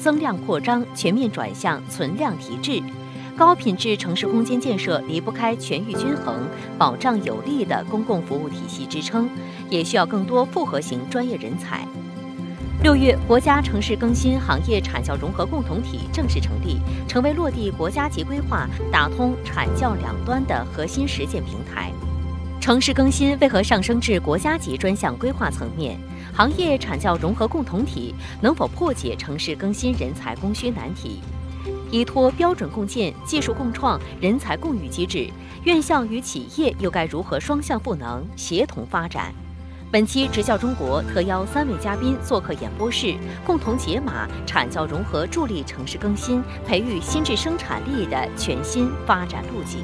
增量扩张，全面转向存量提质。高品质城市空间建设离不开全域均衡、保障有力的公共服务体系支撑，也需要更多复合型专业人才。6月，国家城市更新行业产教融合共同体正式成立，成为落地国家级规划、打通产教两端的核心实践平台。城市更新为何上升至国家级专项规划层面？行业产教融合共同体能否破解城市更新人才供需难题？依托标准共建、技术共创、人才共育机制，院校与企业又该如何双向赋能、协同发展？本期《直教中国》特邀3位嘉宾做客演播室，共同解码产教融合助力城市更新、培育新质生产力的全新发展路径。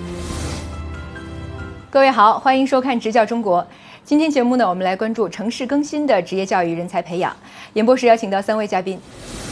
各位好，欢迎收看《直教中国》。今天节目呢，我们来关注城市更新的职业教育人才培养。演播室邀请到3位嘉宾。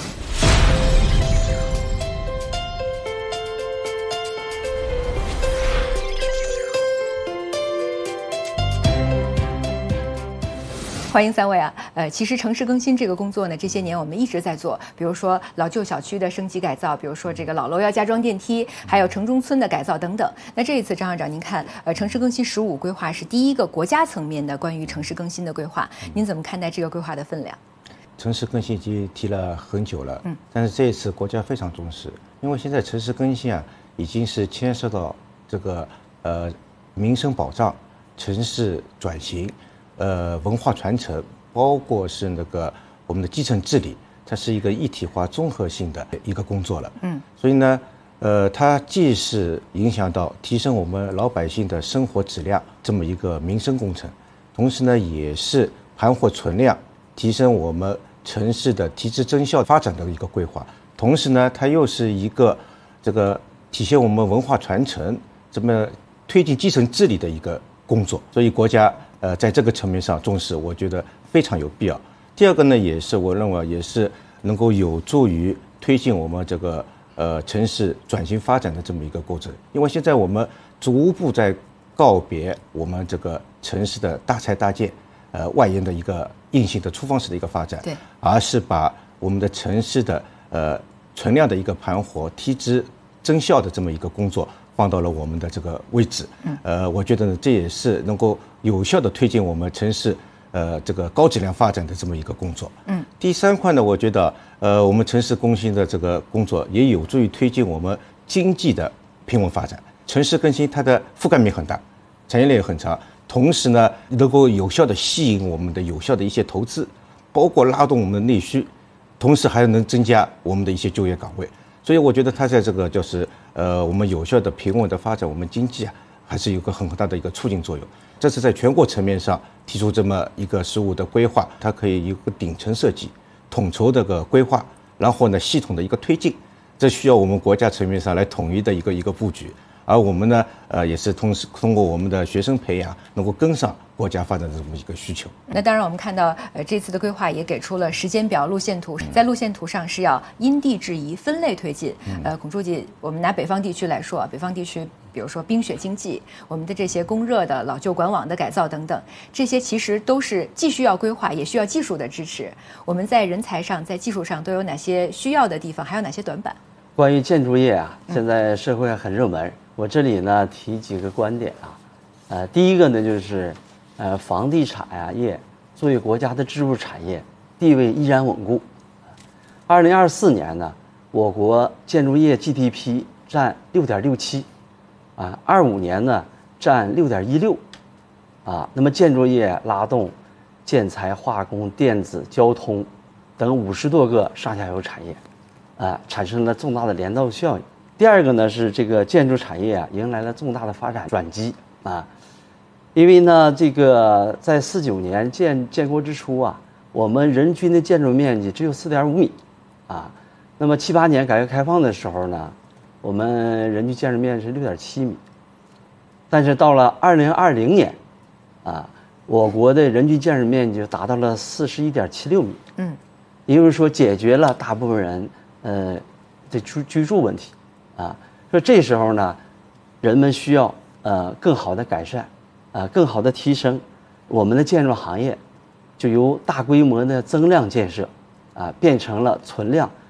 欢迎3位啊！其实城市更新这个工作呢，这些年我们一直在做，比如说老旧小区的升级改造，比如说这个老楼要加装电梯，还有城中村的改造等等。那这一次，张校长，您看，城市更新15规划是第一个国家层面的关于城市更新的规划，您怎么看待这个规划的分量？ 城市更新已经提了很久了，但是这一次国家非常重视，因为现在城市更新啊，已经是牵涉到这个民生保障、城市转型。文化传承，包括是那个我们的基层治理，它是一个一体化、综合性的一个工作了。所以呢，它既是影响到提升我们老百姓的生活质量这么一个民生工程，同时呢，也是盘活存量，提升我们城市的提质增效发展的一个规划。同时呢，它又是一个这个体现我们文化传承，这么推进基层治理的一个工作。所以国家在这个层面上重视，我觉得非常有必要。第二个呢，也是我认为也是能够有助于推进我们这个城市转型发展的这么一个过程。因为现在我们逐步在告别我们这个城市的大拆大建，外延的一个硬性的粗放式的一个发展，对，而是把我们的城市的存量的一个盘活、提质增效的这么一个工作放到了我们的这个位置。我觉得呢，这也是能够有效的推进我们城市这个高质量发展的这么一个工作。第3块呢，我觉得我们城市更新的这个工作也有助于推进我们经济的平稳发展。城市更新它的覆盖面很大，产业链也很长，同时呢，能够有效的吸引我们的有效的一些投资，包括拉动我们的内需，同时还能增加我们的一些就业岗位。所以我觉得它在这个就是我们有效的平稳的发展我们经济啊，还是有个很大的一个促进作用。这是在全国层面上提出这么一个15的规划，它可以有个顶层设计、统筹这个规划，然后呢系统的一个推进，这需要我们国家层面上来统一的一个布局。而我们呢，也是通过我们的学生培养，能够跟上国家发展的这么一个需求。 那当然，我们看到，这次的规划也给出了时间表、路线图，在路线图上是要因地制宜、分类推进。孔书记，我们拿北方地区来说，北方地区，比如说冰雪经济，我们的这些供热的老旧管网的改造等等，这些其实都是既需要规划，也需要技术的支持。我们在人才上、在技术上都有哪些需要的地方，还有哪些短板？ 关于建筑业啊，现在社会很热门。我这里呢提几个观点啊，第一个呢就是，房地产业作为国家的支柱产业，地位依然稳固。2024年呢，我国建筑业 GDP 占6.67%，啊，25年呢占6.16%，啊，那么建筑业拉动建材、化工、电子、交通等50多个上下游产业，产生了重大的连带效应。第二个呢是这个建筑产业啊迎来了重大的发展转机啊，因为呢这个在49年建国之初啊，我们人均的建筑面积只有4.5米啊，那么78年改革开放的时候呢，我们人均建筑面积是6.7米，但是到了2020年啊，我国的人均建筑面积就达到了41.76米，也就是说解决了大部分人的居住问题。说这时候呢，人们需要更好的改善，更好的提升我们的建筑行业，就由大规模的增量建设，变成了存量